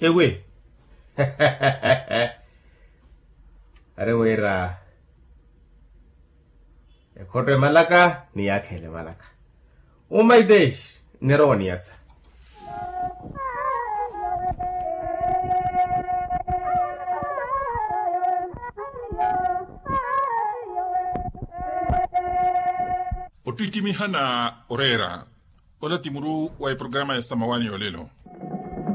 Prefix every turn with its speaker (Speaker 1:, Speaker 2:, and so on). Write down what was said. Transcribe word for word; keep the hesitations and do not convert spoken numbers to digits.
Speaker 1: Hewe. Are wera. Ekote malaka ni yakhele malaka. Umay desh nironi yasa.
Speaker 2: Otuitimi hana orera. Ola timuru wa programa ya samawani olelo.